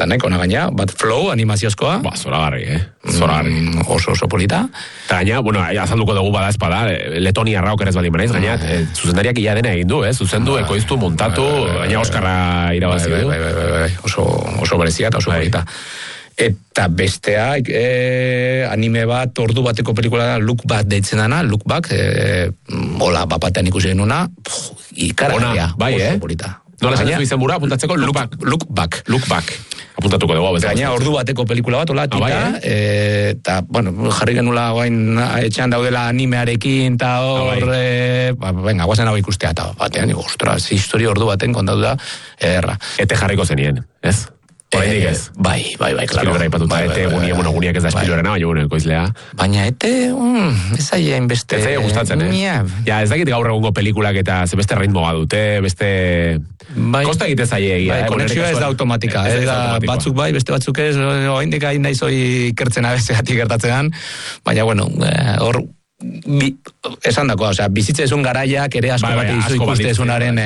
Eta nahiko gaina, bat flow animaziozkoa. Zoragarri, Zoragarri. Oso polita. Eta gaina, azalduko dugu bada espada, Letonia okerez baldin banaiz, gaina, zuzendariak ia dena egin du, zuzendu, ekoiztu, montatu, gaina Oskarra irabazi du. Oso berezia eta oso polita. Eta bestea, anime bat, ordu bateko pelikula da, Look Back deitzen dana, Look Back, hola, bapatean ikusi genuna, ikaragarria, oso polita. Nola esan izen bura, apuntatzeko? Look Back. Look Back. Apuntatuko dugu. Gaina ordu bateko pelikula bat, hola, tita, eta, jarri genula guain etxean daudela animearekin, eta venga, guazen hau ikustea, eta batean, ostras, historia ordu baten kontatu da, ederra. Ete jarriko zenien, ez? Horaitik ez? Bai, klaro. Ete guniak ez da espilorena, baina koizlea. Baina ete, ez aia inbeste... Ez aia gustatzen, Ja, ez dakit gaur egungo pelikulak eta ze beste ritmo badute, beste... Kosta egite zaie egia. Konexioa ez da automatika. Batzuk bai, beste batzuk ez, oindik hain nahi zoi ikertzen abezeatik gertatzean, baina, hor... Esan dakoa, bizitza ezun garaiak ere asko bat izu ikuste ezunaren...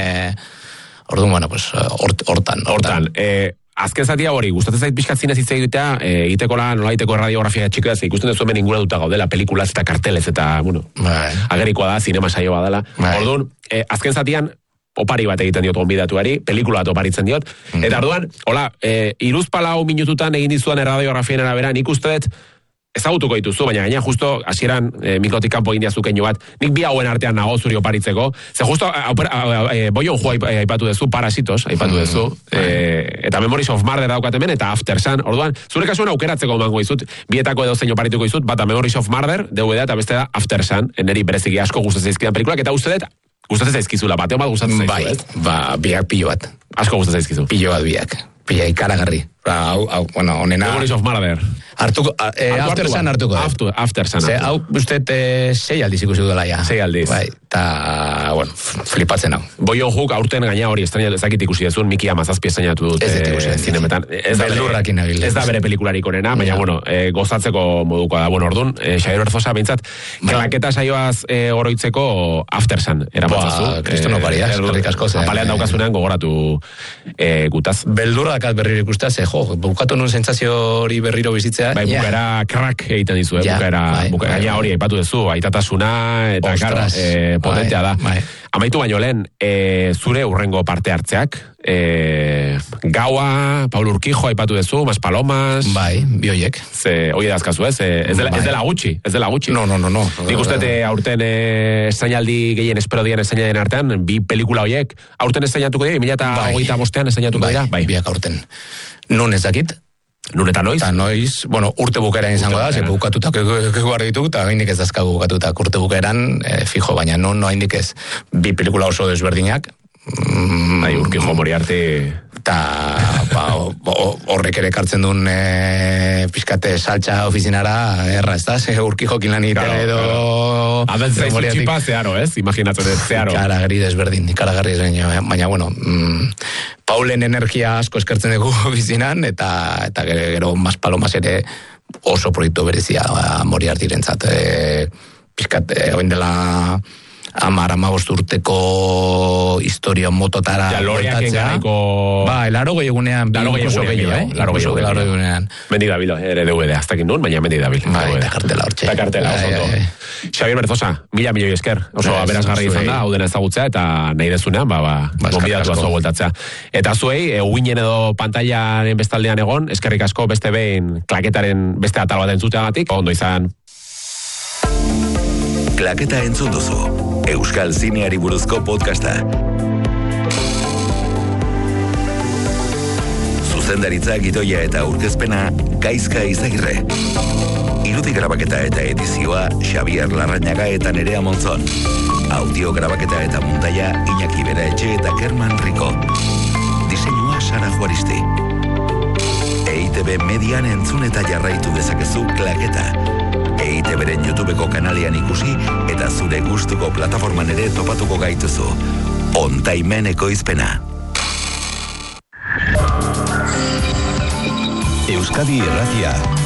Orduan, hortan. Azken zatia hori, gustatzen zait pixkat zinez hitz egitea, egiteko nolaiteko radiografia txikoa, ikusten dezu hemen inguratuta gaudela, pelikulaz eta kartelez, eta, agerikoa da, zinema saioa dela. Orduan, azken zatian, opari bat egiten diot gonbidatuari, pelikula bat oparitzen diot, eta orduan, iruzpalau minututan egin dizuan radiografien arabera, nik uste dut, ezagutuko dituzu, baina gaina justo hasieran mikrotik kanpo egin diazu keinu bat, nik bi hauen artean nago zuri oparitzeko, ze justo boion joa aipatu dezu, Parasitos aipatu dezu, eta Memories of Murder daukat hemen, eta After Sun, orduan, zure kasuan aukeratzeko emango izut, bietako edo zein oparituko izut, bata Memories of Murder, DVD, eta beste da After Sun, neri bereziki asko gustatzen zaizkidan pelikulak, eta uste dut, gustatzen zaizkizula, batean bat gustatzen zaizu, ez? Biak pilo bat. Asko gustatzen zaizkizu. Pilo bat biak. Pila ikaragarri. Onena... Memories of Murder. After Sun hartuko. After Sun. Hau, uste, 6 aldiz ikusi dudala ja. 6 aldiz. Eta, flipatzen hau. Boion Hook aurten gaina hori ezakit ikusi dezun, Miki Amazazpi estrainatu dut zinemetan. Beldurrakin nabil. Ez da bere pelikularik onena, baina, gozatzeko modukoa da. Orduan, Xabier Berzosa, bintzat, klaketa saioaz oroitzeko After Sun. Kristono paria, eskerrik asko. Apalean daukazunean gogoratu gutaz. Beldurrakat berriro ikustea, bukatu nun sentsazio hori berriro bizitzea. Bai, bukaera krak egiten dizu, bukaera hori aipatu dezu, aitatasuna, eta potentea da. Amaitu baino lehen, zure urrengo parte hartzeak, Gaua, Paul Urquijo aipatu dezu, Mas Palomas... Bai, bioiek. Hoi edazkazu, ez? Ez dela gutxi. No. Nik uste aurten estrainaldi gehien espero dian estrainaldien artean, bi pelikula horiek, aurten estrainatuko dira, 2025 estrainatuko dira? Bai, biak aurten. Nun ez dakit? Nun eta noiz? Eta noiz, urte bukaeran izango da, ze bukatutak eguar dituk, eta haindik ez dazkagu bukatutak urte bukaeran, fijo, baina nun haindik ez bi pelikula oso desberdinak. Urquijo Moriarty... Eta horrek ere kartzen duen pizkate saltxa ofizinara, erra, ez da? Urquijo kilan egiten edo... Aden zaizu txipa zeharo, ez? Imaginatzen ez zeharo. Ikaragarri desberdin, baina, Paulen energia asko eskertzen dugu ofizinan, eta gero Mas Palomas ere oso proiektu berezia Moriartyrentzat. Pizkate, oin dela... 10-15 urteko historia mototara loriak engariko... Laro egunean oso gehiago, laro egunean. Mendi dabil, ere DVD, aztakin nun, baina mendi dabil. Eta kartela hortxe. Eta kartela, oso ondo. Xabier Berzosa, mila esker. Oso aberazgarri izan da, hau dena ezagutzea, eta nahi dezunean, gonbidatu azo bueltatzea. Eta zuei, uinen edo pantailan bestaldean egon, eskerrik asko beste behin klaketaren beste atal bat entzuteagatik, ondo izan. Klaketa entzun duzu. Euskal Zineari buruzko podcasta. Zuzendaritza, gidoia eta aurkezpena Gaizka Izagirre. Irudi grabaketa eta edizioa Xabier Larrañaga eta Nerea Monzon. Audio grabaketa eta muntaia Iñaki Beraetxe eta Kerman Rico. Diseinua Sara Juaristi. EITB Median entzun eta jarraitu dezakezu Klaketa. EITB-ren YouTubeko kanalean ikusi eta zure gustuko plataforman ere topatuko gaituzu. Ontaimen ekoizpena. Euskadi Irratia.